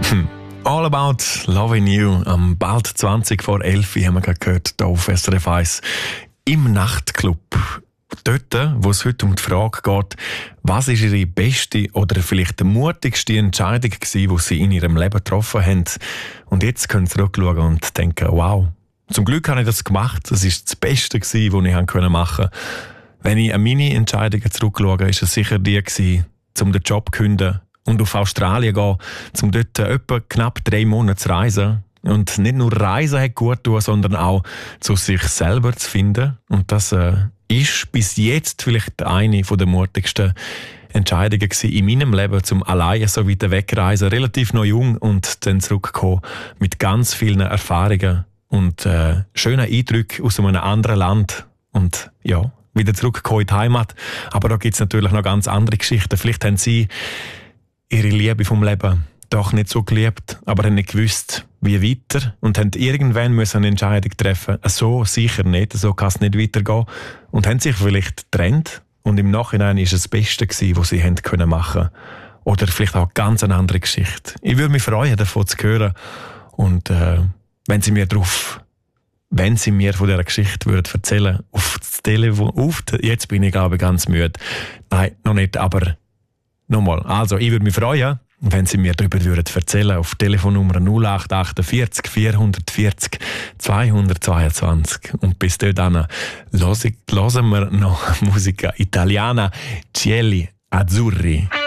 All About Loving You. Am bald 20 vor 11 haben wir gerade gehört, hier auf SRF 1 im Nachtclub. Dort, wo es heute um die Frage geht, was ist Ihre beste oder vielleicht die mutigste Entscheidung gewesen, die Sie in Ihrem Leben getroffen haben. Und jetzt können Sie zurückschauen und denken, wow, zum Glück habe ich das gemacht. Das war das Beste, was ich machen konnte. Wenn ich an meine Entscheidungen zurückschaue, war es sicher die gewesen, um den Job zu kündigen und auf Australien gehen, um dort etwa knapp 3 Monate zu reisen. Und nicht nur Reisen hat gut tun, sondern auch zu sich selber zu finden. Und das ist bis jetzt vielleicht eine der mutigsten Entscheidungen in meinem Leben, zum alleine so weit wegreisen, relativ noch jung und dann zurückkommen mit ganz vielen Erfahrungen und schönen Eindrücken aus einem anderen Land und ja, wieder zurückgekommen in die Heimat. Aber da gibt es natürlich noch ganz andere Geschichten. Vielleicht haben Sie Ihre Liebe vom Leben doch nicht so geliebt, aber haben nicht gewusst, wie weiter und haben irgendwann müssen eine Entscheidung treffen. So sicher nicht, so kann es nicht weitergehen. Und haben sich vielleicht getrennt und im Nachhinein ist es das Beste gewesen, was sie machen können. Oder vielleicht auch ganz eine andere Geschichte. Ich würde mich freuen, davon zu hören. Und wenn Sie mir von dieser Geschichte würden erzählen, auf das Telefon, jetzt bin ich glaube ich ganz müde. Nein, noch nicht, aber nochmal. Also, ich würde mich freuen, wenn Sie mir darüber erzählen würden, auf Telefonnummer 0848 440 222. Und bis dahin hören wir noch Musica Italiana, Cieli Azzurri.